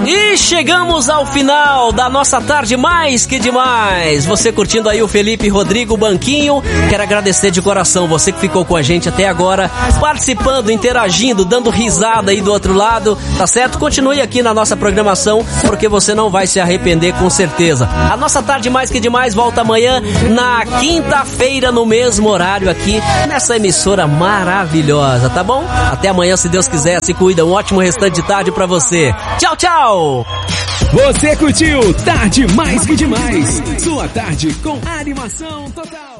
E chegamos ao final da nossa tarde mais que demais. Você curtindo aí o Felipe Rodrigo Banquinho. Quero agradecer de coração você que ficou com a gente até agora, participando, interagindo, dando risada aí do outro lado, tá certo? Continue aqui na nossa programação, porque você não vai se arrepender com certeza. A nossa tarde mais que demais volta amanhã, na quinta-feira, no mesmo horário aqui, nessa emissora maravilhosa, tá bom? Até amanhã, se Deus quiser. Se cuida. Um ótimo restante de tarde pra você. Tchau, tchau! Você curtiu Tarde Mais Que Demais, sua tarde com animação total.